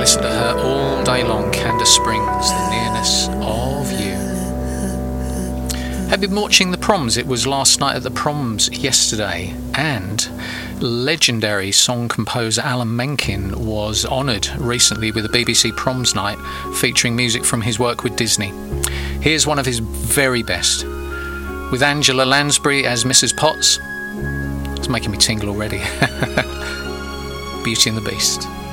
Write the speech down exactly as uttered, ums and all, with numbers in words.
listen to her all day long. Candace Springs, The Nearness of You. Have you been watching the proms? It was last night at the proms yesterday, and legendary song composer Alan Menken was honoured recently with a B B C Proms Night featuring music from his work with Disney. Here's one of his very best, with Angela Lansbury as Missus Potts. It's making me tingle already. Beauty and the Beast.